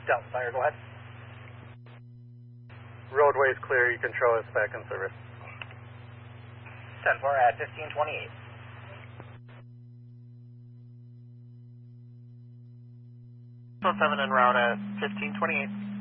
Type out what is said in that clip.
Delta Fire, go ahead. Roadway is clear. You can throw us back in service. 10-4 at 1528. So 7 en route at 1528.